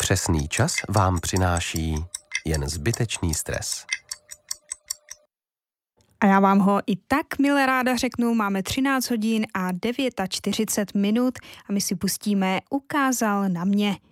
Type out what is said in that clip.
Přesný čas vám přináší jen zbytečný stres. A já vám ho i tak milé ráda řeknu, máme 13 hodin a 49 minut a my si pustíme Ukázal na mě.